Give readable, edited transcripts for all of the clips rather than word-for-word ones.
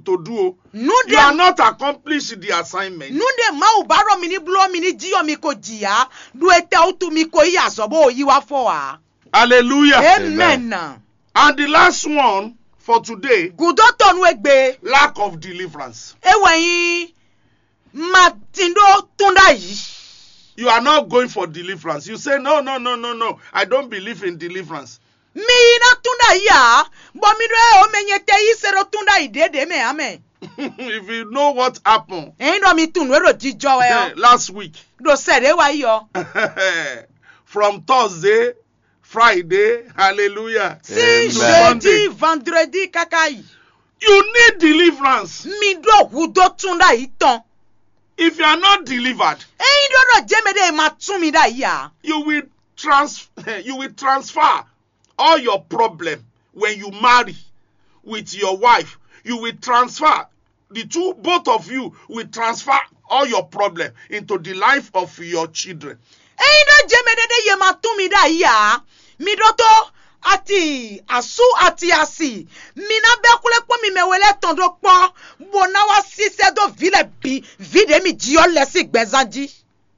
to do. Nu You are not accomplished the assignment. Nu de ma u baro mi ni blo mi ni jiyo mi ko jiya. Du ete utu mi ko iya zobo yi wa fo wa. Hallelujah. Amen. And the last one for today, Gudo tonu egbe. lack of deliverance. Eweyin Matindo tunda yi. You are not going for deliverance. You say, no. I don't believe in deliverance. Mi na tunda ya. Bo mi do o menyete yi sero tunda idede me amen. If you know what happened Eyin mi tunu ero jijo we. last week, Do sere wa yo. from Thursday, Friday, hallelujah, Si to jeudi, Sunday, vendredi kakai. you need deliverance. Mi do gudo tunda iton. If you are not delivered, Eyin do do jemede ma tun mi da ya. you will transfer all your problem when you marry with your wife. You will transfer both of you will transfer all your problem into the life of your children. Eyin do jemede de ye ma tun mi da ya. Mi do to ati asu ati asi. Mi na be kule po mi mewele ton do po. Bo na wa sise do vide mi ji o lesi gbezanji.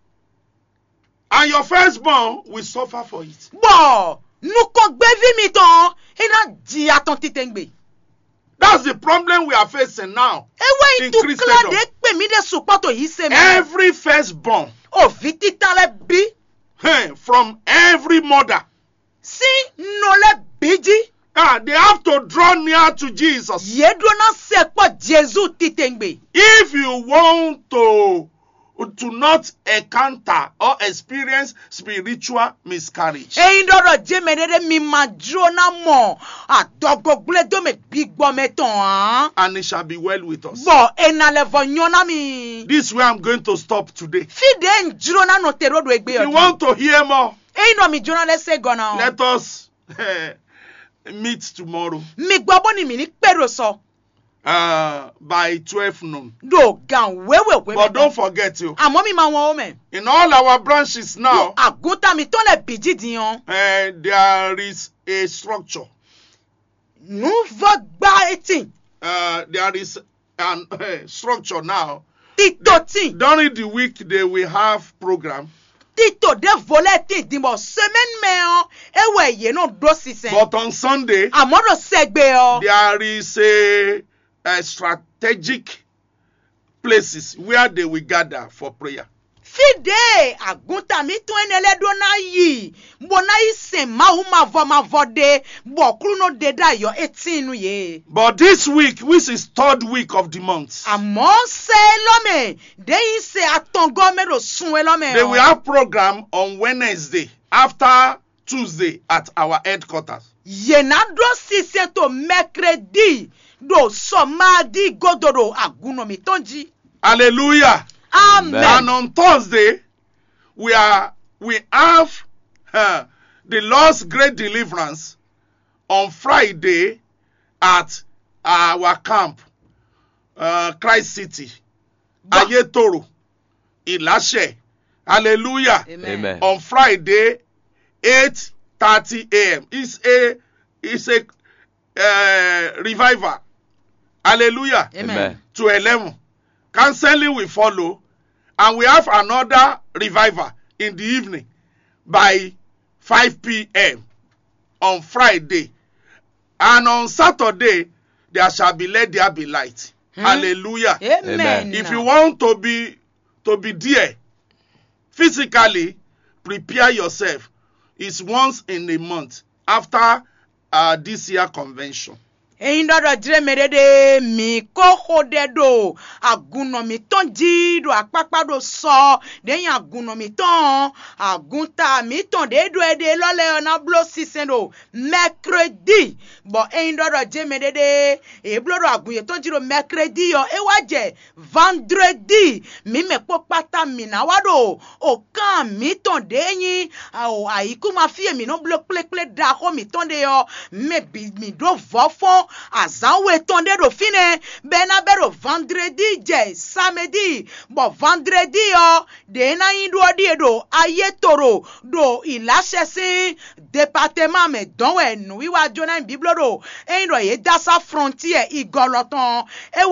And your firstborn will suffer for it. Bo nu ko gbe vi mi ton. Ina ji aton titengbe. That's the problem we are facing now. Ewe In itu Christendom. kla de pe mi de supato yi se me. Every firstborn, O viti tale bi. from every mother, Si no le biji. they have to draw near to Jesus. Yedo na sepo Jesu titengbe. If you want to not encounter or experience spiritual miscarriage. Eyin doro jemedede mi ma dro na mo. Adogogle do me bigbo meton han. And it shall be well with us. Bo enale vo nyona mi. This is where I'm going to stop today. Fide njro na no tero do egbe If you yo. want to hear more, Eyin no mi jona le se gona. let us meet tomorrow Mi gbobo ni mi ni pero so. by 12 noon. Do gan wewe. But don't forget you. Amo mi ma won o me. In all our branches now, Agunta mi ton le biji diyan. there is a structure. Nu vo gba etin. There is an structure now. Tito tin. During the week, they will have program. Tito de voletin dimbo semaine me o. Ewe ye no do sisen. But on Sunday, Amodo segbe o. there is a strategic places where they will gather for prayer. Fide agunta mi tun enele do na yi. Bo na isen ma vo de. Bo kru no de da yo 18 ye. But this week, which is third week of the month, Amo se lome. De yin se atongo me do sun lome. they will have program on Wednesday after Tuesday at our headquarters. Ye na do sisen to mercredi. Do so mardi godoro aguno mi tonji. Hallelujah. Amen. And on Thursday, we have the Lord's great deliverance on Friday at our camp, Christ City, Ayetoro, Ilashe. Hallelujah. Amen. On Friday, 8:30 a.m. It's a revival. Hallelujah. Amen. To 11. Counseling will follow, and we have another revival in the evening by 5 p.m. on Friday. And on Saturday, there shall be let there be light. Hallelujah. Amen. If you want to be there, physically, prepare yourself. It's once in a month after this year convention. Eyin dodo jire merede mi ko hode do aguno mi ton ji do apapa do so de yan aguno mi ton agunta mi ton de do ede lole ona blo sisen do mercredi bo eyin dodo jire merede e blo do agunye ton jiro mercredi yo e waje vendredi mi me po pata mi na wado o kan mi ton de yin o ayiku ma fie mi no blo ple da ko mi ton de yo me bi mi do vo fon azanwe tonde do fine bena bero vendredi je samedi bo vendredi yo de na yin do di do Ayetoro do Ilashe département me donwe nu wiwa jona biblo do e yin do ye dasa frontier igoloton